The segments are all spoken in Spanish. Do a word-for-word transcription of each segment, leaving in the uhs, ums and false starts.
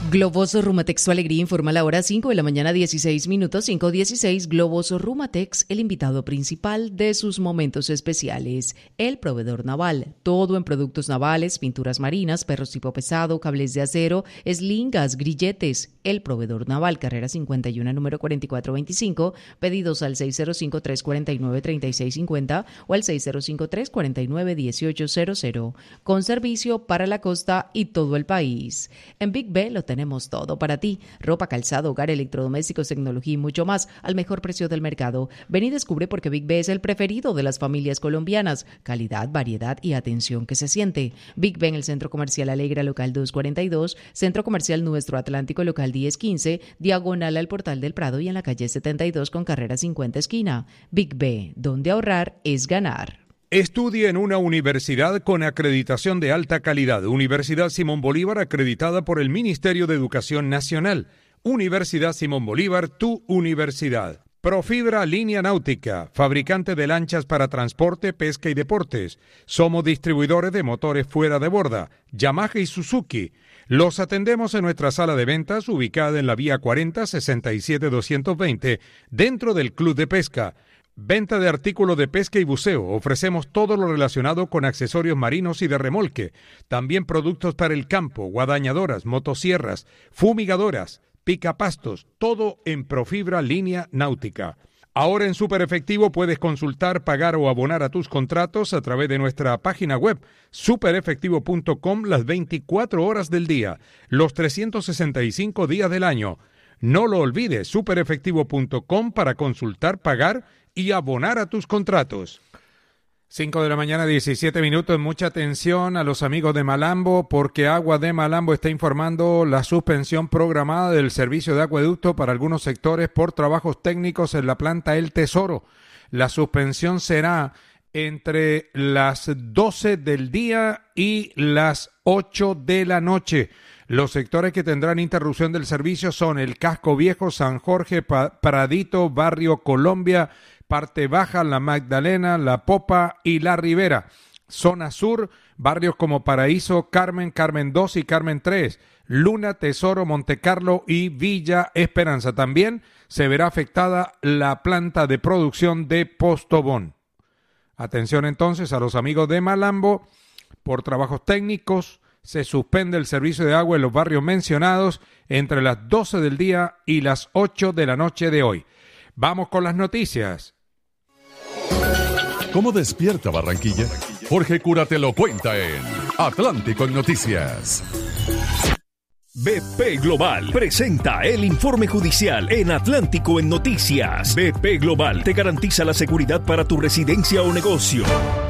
Globoso Rumatex, su alegría, informa la hora cinco de la mañana, dieciséis minutos, cinco dieciséis. Globoso Rumatex, el invitado principal de sus momentos especiales. El proveedor naval, todo en productos navales, pinturas marinas, perros tipo pesado, cables de acero, eslingas, grilletes. El proveedor naval, carrera cincuenta y uno, número cuarenta y cuatro veinticinco. Pedidos al seis cero cinco, tres cuatro nueve, tres seis cinco cero o al seis cero cinco, tres cuatro nueve, uno ocho cero cero. Con servicio para la costa y todo el país. En Big B lo tenemos todo para ti: ropa, calzado, hogar, electrodomésticos, tecnología y mucho más al mejor precio del mercado. Ven y descubre por qué Big B es el preferido de las familias colombianas. Calidad, variedad y atención que se siente. Big B en el Centro Comercial Alegra, local doscientos cuarenta y dos, Centro Comercial Nuestro Atlántico, local diez quince, diagonal al Portal del Prado y en la calle setenta y dos con carrera cincuenta esquina. Big B, donde ahorrar es ganar. Estudie en una universidad con acreditación de alta calidad. Universidad Simón Bolívar, acreditada por el Ministerio de Educación Nacional. Universidad Simón Bolívar, tu universidad. Profibra Línea Náutica, fabricante de lanchas para transporte, pesca y deportes. Somos distribuidores de motores fuera de borda, Yamaha y Suzuki. Los atendemos en nuestra sala de ventas, ubicada en la vía cuarenta, sesenta y siete doscientos veinte, dentro del Club de Pesca. Venta de artículos de pesca y buceo. Ofrecemos todo lo relacionado con accesorios marinos y de remolque. También productos para el campo, guadañadoras, motosierras, fumigadoras, picapastos, todo en Profibra Línea Náutica. Ahora en Super Efectivo puedes consultar, pagar o abonar a tus contratos a través de nuestra página web super efectivo punto com las veinticuatro horas del día, los trescientos sesenta y cinco días del año. No lo olvides, super efectivo punto com para consultar, pagar y abonar a tus contratos. cinco de la mañana, diecisiete minutos. Mucha atención a los amigos de Malambo, porque Agua de Malambo está informando la suspensión programada del servicio de acueducto para algunos sectores por trabajos técnicos en la planta El Tesoro. La suspensión será entre las doce del día y las ocho de la noche. Los sectores que tendrán interrupción del servicio son el Casco Viejo, San Jorge, Pradito, Barrio Colombia, Parte Baja, La Magdalena, La Popa y La Ribera. Zona Sur, barrios como Paraíso, Carmen, Carmen dos y Carmen tres, Luna, Tesoro, Montecarlo y Villa Esperanza. También se verá afectada la planta de producción de Postobón. Atención entonces a los amigos de Malambo, por trabajos técnicos se suspende el servicio de agua en los barrios mencionados entre las doce del día y las ocho de la noche de hoy. Vamos con las noticias. ¿Cómo despierta Barranquilla? Jorge Cura te lo cuenta en Atlántico en Noticias. B P Global presenta el informe judicial en Atlántico en Noticias. B P Global te garantiza la seguridad para tu residencia o negocio.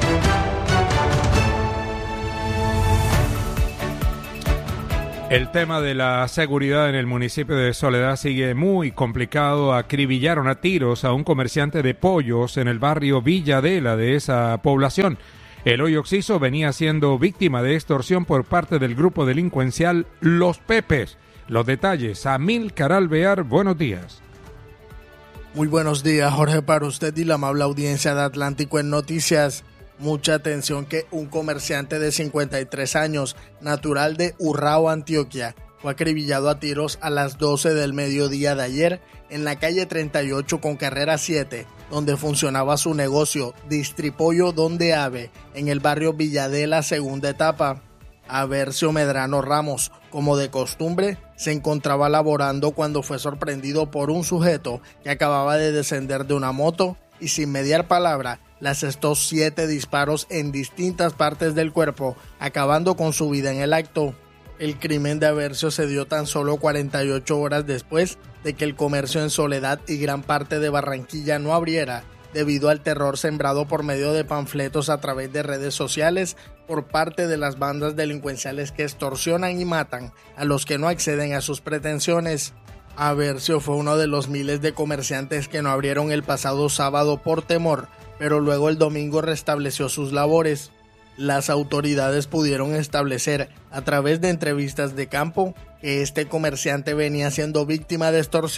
El tema de la seguridad en el municipio de Soledad sigue muy complicado. Acribillaron a tiros a un comerciante de pollos en el barrio Villadela de esa población. Eloy Oxiso venía siendo víctima de extorsión por parte del grupo delincuencial Los Pepes. Los detalles, Amílcar Alvear, buenos días. Muy buenos días, Jorge, para usted y la amable audiencia de Atlántico en Noticias. Mucha atención que un comerciante de cincuenta y tres años, natural de Urrao, Antioquia, fue acribillado a tiros a las doce del mediodía de ayer en la calle treinta y ocho con carrera siete, donde funcionaba su negocio Distripollo Donde Ave, en el barrio Villadela, segunda etapa. Avercio Medrano Ramos, como de costumbre, se encontraba laborando cuando fue sorprendido por un sujeto que acababa de descender de una moto y sin mediar palabra le asestó siete disparos en distintas partes del cuerpo, acabando con su vida en el acto. El crimen de Avercio se dio tan solo cuarenta y ocho horas después de que el comercio en Soledad y gran parte de Barranquilla no abriera, debido al terror sembrado por medio de panfletos a través de redes sociales por parte de las bandas delincuenciales que extorsionan y matan a los que no acceden a sus pretensiones. Avercio fue uno de los miles de comerciantes que no abrieron el pasado sábado por temor, pero luego el domingo restableció sus labores. Las autoridades pudieron establecer, a través de entrevistas de campo, que este comerciante venía siendo víctima de extorsión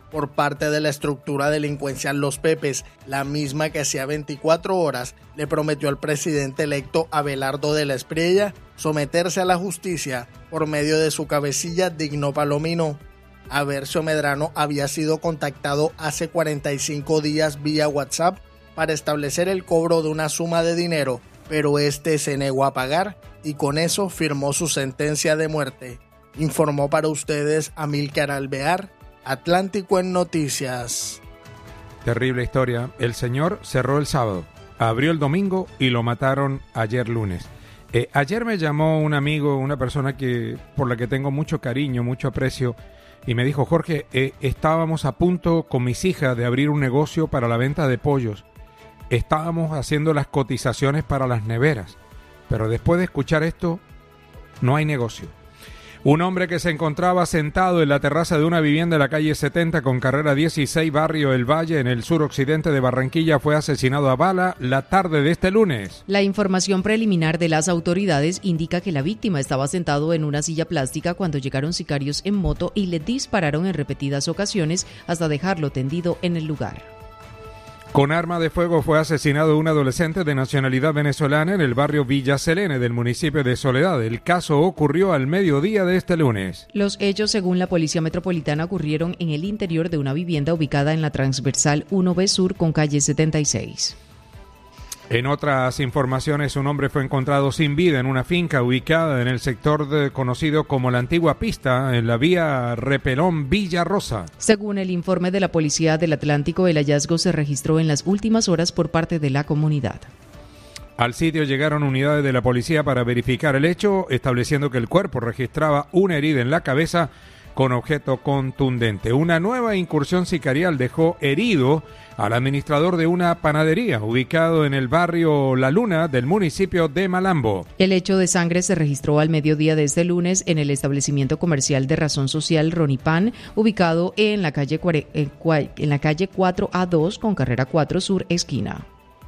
por parte de la estructura delincuencial Los Pepes, la misma que hacía veinticuatro horas le prometió al presidente electo Abelardo de la Espriella someterse a la justicia por medio de su cabecilla Digno Palomino. Avercio Medrano había sido contactado hace cuarenta y cinco días vía WhatsApp para establecer el cobro de una suma de dinero, pero este se negó a pagar y con eso firmó su sentencia de muerte. Informó para ustedes Amílcar Alvear, Atlántico en Noticias. Terrible historia. El señor cerró el sábado, abrió el domingo y lo mataron ayer lunes. Eh, ayer me llamó un amigo, una persona que por la que tengo mucho cariño, mucho aprecio, y me dijo: Jorge, eh, estábamos a punto con mis hijas de abrir un negocio para la venta de pollos. Estábamos haciendo las cotizaciones para las neveras, pero después de escuchar esto, no hay negocio. Un hombre que se encontraba sentado en la terraza de una vivienda en la calle setenta con carrera dieciséis, barrio El Valle, en el suroccidente de Barranquilla, fue asesinado a bala la tarde de este lunes. La información preliminar de las autoridades indica que la víctima estaba sentado en una silla plástica cuando llegaron sicarios en moto y le dispararon en repetidas ocasiones hasta dejarlo tendido en el lugar. Con arma de fuego fue asesinado un adolescente de nacionalidad venezolana en el barrio Villa Selene del municipio de Soledad. El caso ocurrió al mediodía de este lunes. Los hechos, según la Policía Metropolitana, ocurrieron en el interior de una vivienda ubicada en la transversal uno B Sur con calle setenta y seis. En otras informaciones, un hombre fue encontrado sin vida en una finca ubicada en el sector de, conocido como la Antigua Pista, en la vía Repelón Villa Rosa. Según el informe de la Policía del Atlántico, el hallazgo se registró en las últimas horas por parte de la comunidad. Al sitio llegaron unidades de la policía para verificar el hecho, estableciendo que el cuerpo registraba una herida en la cabeza con objeto contundente. Una nueva incursión sicarial dejó herido al administrador de una panadería ubicado en el barrio La Luna del municipio de Malambo. El hecho de sangre se registró al mediodía de este lunes en el establecimiento comercial de razón social Ronipan, ubicado en la calle, en la calle cuatro A dos con carrera cuatro Sur esquina.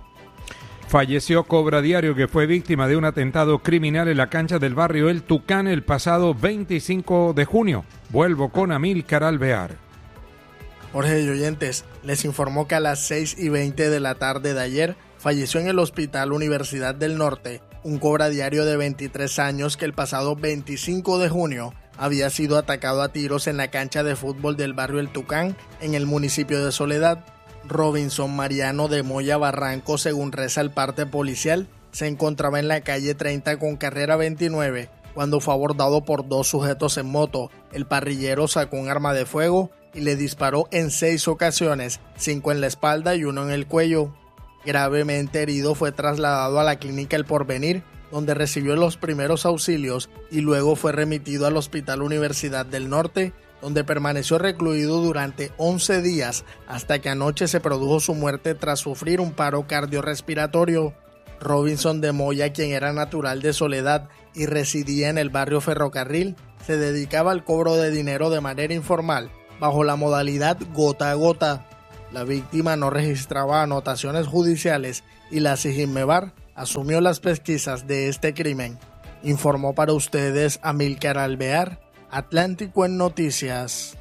Falleció Cobra Diario, que fue víctima de un atentado criminal en la cancha del barrio El Tucán el pasado veinticinco de junio. Vuelvo con Amílcar Alvear. Jorge y oyentes, les informó que a las seis y veinte de la tarde de ayer falleció en el Hospital Universidad del Norte un Cobra Diario de veintitrés años que el pasado veinticinco de junio había sido atacado a tiros en la cancha de fútbol del barrio El Tucán en el municipio de Soledad. Robinson Mariano de Moya Barranco, según reza el parte policial, se encontraba en la calle treinta con carrera veintinueve cuando fue abordado por dos sujetos en moto. El parrillero sacó un arma de fuego y le disparó en seis ocasiones, cinco en la espalda y uno en el cuello. Gravemente herido, fue trasladado a la clínica El Porvenir, donde recibió los primeros auxilios y luego fue remitido al Hospital Universidad del Norte, donde permaneció recluido durante once días hasta que anoche se produjo su muerte tras sufrir un paro cardiorrespiratorio. Robinson de Moya, quien era natural de Soledad y residía en el barrio Ferrocarril, se dedicaba al cobro de dinero de manera informal, bajo la modalidad gota a gota. La víctima no registraba anotaciones judiciales y la Sijinmebar asumió las pesquisas de este crimen. Informó para ustedes Amílcar Alvear, Atlántico en Noticias.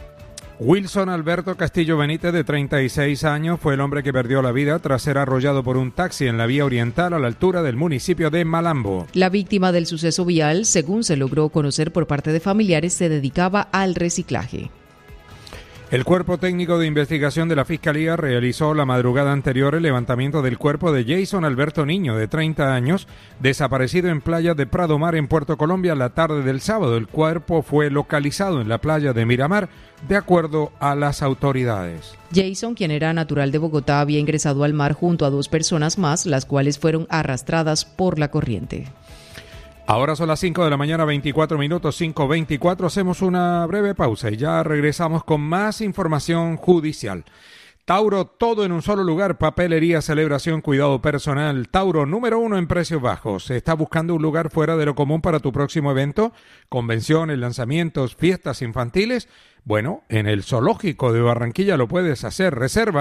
Wilson Alberto Castillo Benítez, de treinta y seis años, fue el hombre que perdió la vida tras ser arrollado por un taxi en la vía oriental a la altura del municipio de Malambo. La víctima del suceso vial, según se logró conocer por parte de familiares, se dedicaba al reciclaje. El Cuerpo Técnico de Investigación de la Fiscalía realizó la madrugada anterior el levantamiento del cuerpo de Jason Alberto Niño, de treinta años, desaparecido en playa de Prado Mar en Puerto Colombia la tarde del sábado. El cuerpo fue localizado en la playa de Miramar, de acuerdo a las autoridades. Jason, quien era natural de Bogotá, había ingresado al mar junto a dos personas más, las cuales fueron arrastradas por la corriente. Ahora son las cinco de la mañana, veinticuatro minutos, cinco veinticuatro. Hacemos una breve pausa y ya regresamos con más información judicial. Tauro, todo en un solo lugar: papelería, celebración, cuidado personal. Tauro, número uno en precios bajos. ¿Estás buscando un lugar fuera de lo común para tu próximo evento? ¿Convenciones, lanzamientos, fiestas infantiles? Bueno, en el Zoológico de Barranquilla lo puedes hacer. Reserva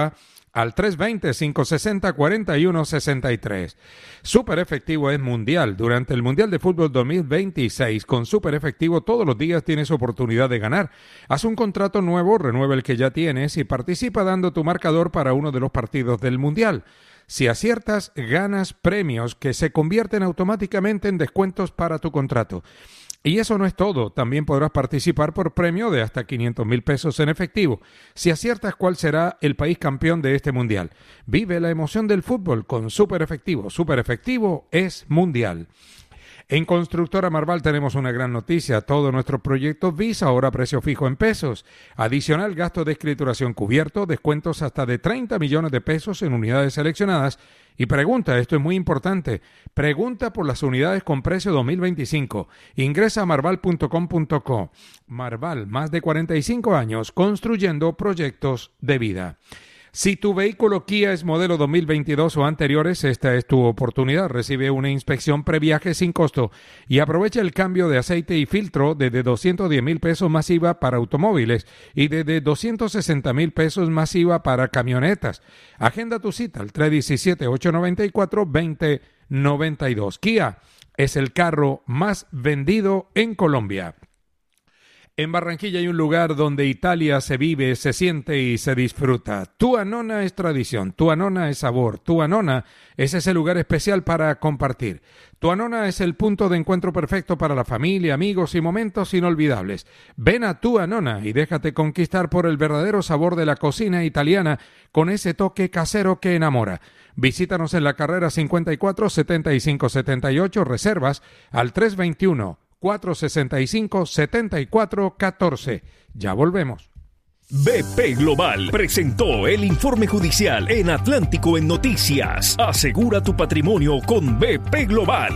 al tres dos cero, cinco seis cero, cuatro uno seis tres. Super Efectivo es mundial. Durante el Mundial de Fútbol dos mil veintiséis, con Super Efectivo todos los días tienes oportunidad de ganar. Haz un contrato nuevo, renueva el que ya tienes y participa dando tu marcador para uno de los partidos del Mundial. Si aciertas, ganas premios que se convierten automáticamente en descuentos para tu contrato. Y eso no es todo, también podrás participar por premio de hasta quinientos mil pesos en efectivo, si aciertas cuál será el país campeón de este mundial. Vive la emoción del fútbol con Super Efectivo. Super Efectivo es mundial. En Constructora Marval tenemos una gran noticia. Todos nuestros proyectos Visa ahora a precio fijo en pesos. Adicional gasto de escrituración cubierto, descuentos hasta de treinta millones de pesos en unidades seleccionadas. Y pregunta, esto es muy importante, pregunta por las unidades con precio dos mil veinticinco. Ingresa a marval punto com punto co. Marval, más de cuarenta y cinco años construyendo proyectos de vida. Si tu vehículo Kia es modelo dos mil veintidós o anteriores, esta es tu oportunidad. Recibe una inspección previaje sin costo y aprovecha el cambio de aceite y filtro desde doscientos diez mil pesos más I V A para automóviles y desde doscientos sesenta mil pesos más I V A para camionetas. Agenda tu cita al tres uno siete, ocho nueve cuatro, dos cero nueve dos. Kia es el carro más vendido en Colombia. En Barranquilla hay un lugar donde Italia se vive, se siente y se disfruta. Tua Nonna es tradición, Tua Nonna es sabor, Tua Nonna es ese lugar especial para compartir. Tua Nonna es el punto de encuentro perfecto para la familia, amigos y momentos inolvidables. Ven a Tua Nonna y déjate conquistar por el verdadero sabor de la cocina italiana con ese toque casero que enamora. Visítanos en la carrera cincuenta y cuatro, setenta y cinco setenta y ocho, reservas al tres dos uno, cuatro seis cinco, siete cuatro uno cuatro. Ya volvemos. B P Global presentó el informe judicial en Atlántico en Noticias. Asegura tu patrimonio con B P Global.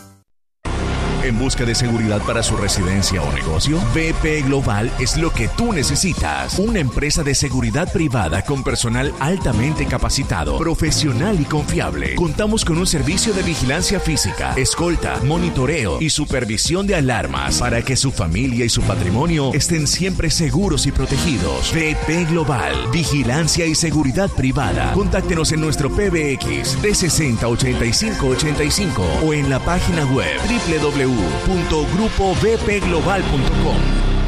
¿En busca de seguridad para su residencia o negocio? B P Global es lo que tú necesitas. Una empresa de seguridad privada con personal altamente capacitado, profesional y confiable. Contamos con un servicio de vigilancia física, escolta, monitoreo y supervisión de alarmas para que su familia y su patrimonio estén siempre seguros y protegidos. B P Global, vigilancia y seguridad privada. Contáctenos en nuestro P B X de sesenta, ochenta y cinco, ochenta y cinco o en la página web doble u doble u doble u punto grupo b p global punto com.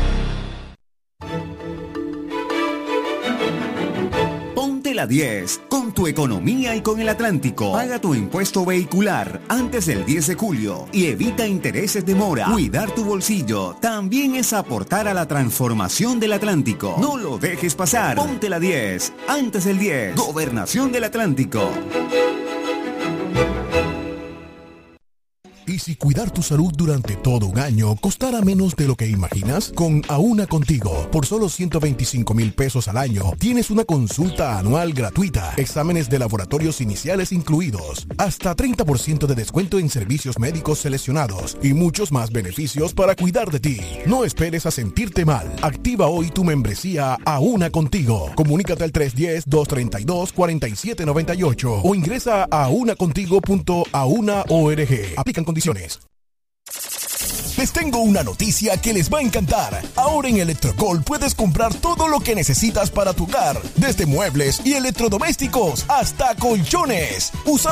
Ponte la diez con tu economía y con el Atlántico. Paga tu impuesto vehicular antes del diez de julio y evita intereses de mora. Cuidar tu bolsillo también es aportar a la transformación del Atlántico. No lo dejes pasar. Ponte la diez antes del diez. Gobernación del Atlántico. ¿Y si cuidar tu salud durante todo un año costara menos de lo que imaginas? Con Aúna Contigo, por solo ciento veinticinco mil pesos al año, tienes una consulta anual gratuita, exámenes de laboratorios iniciales incluidos, hasta treinta por ciento de descuento en servicios médicos seleccionados y muchos más beneficios para cuidar de ti. No esperes a sentirte mal. Activa hoy tu membresía Aúna Contigo. Comunícate al tres uno cero, dos tres dos, cuatro siete nueve ocho o ingresa a auna contigo punto auna punto org. Aplican condiciones. Les tengo una noticia que les va a encantar. Ahora en Electrogol puedes comprar todo lo que necesitas para tu hogar, desde muebles y electrodomésticos hasta colchones. Usa